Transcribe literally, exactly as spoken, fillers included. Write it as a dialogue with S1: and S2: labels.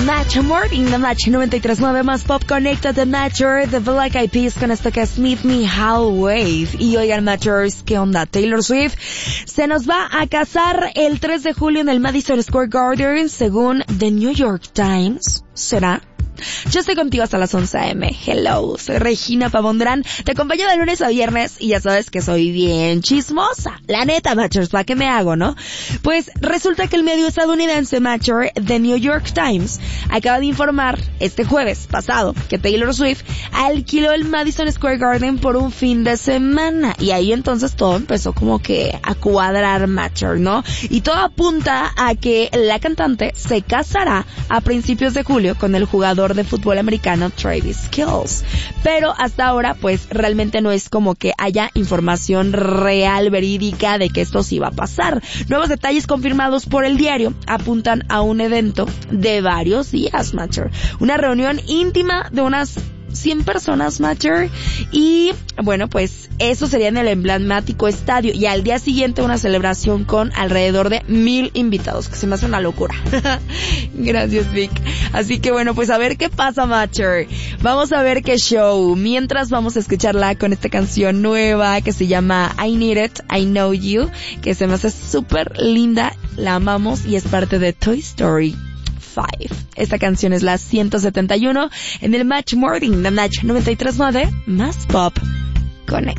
S1: Match Morning, The Match noventa y tres punto nueve más Pop Connecta, The Matcher, The Black Eyed Peas con esto que es Meet Me Halfway. Y oigan, Matchers, ¿qué onda? Taylor Swift se nos va a casar el tres de julio en el Madison Square Garden, según The New York Times. ¿Será? Yo estoy contigo hasta las once a eme. Hello, soy Regina Pavondrán. Te acompaño de lunes a viernes y ya sabes que soy bien chismosa. La neta, Matchers, ¿para qué me hago, no? Pues resulta que el medio estadounidense Matcher, The New York Times, acaba de informar este jueves pasado que Taylor Swift alquiló el Madison Square Garden por un fin de semana. Y ahí entonces todo empezó como que a cuadrar, Matcher, ¿no? Y todo apunta a que la cantante se casará a principios de julio con el jugador de fútbol americano Travis Kelce. Pero hasta ahora pues realmente no es como que haya información real, verídica de que esto sí va a pasar. Nuevos detalles confirmados por el diario apuntan a un evento de varios días, Matcher. Una reunión íntima de unas cien personas, Matcher, y bueno, pues eso sería en el emblemático estadio, y al día siguiente una celebración con alrededor de mil invitados, que se me hace una locura. Gracias, Vic. Así que bueno, pues a ver qué pasa, Matcher. Vamos a ver qué show. Mientras vamos a escucharla con esta canción nueva que se llama I Need It, I Know You, que se me hace súper linda, la amamos y es parte de Toy Story cinco. Esta canción es la ciento setenta y uno en el Match Morning, The Match noventa y tres punto nueve más Pop Connect.